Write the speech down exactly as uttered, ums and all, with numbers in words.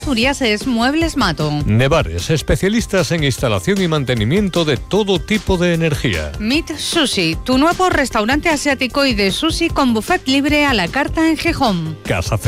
Asturias es Muebles Mato. Nevares, especialistas en instalación y mantenimiento de todo tipo de energía. Meat Sushi, tu nuevo restaurante asiático y de sushi con buffet libre a la carta en Gijón. Casa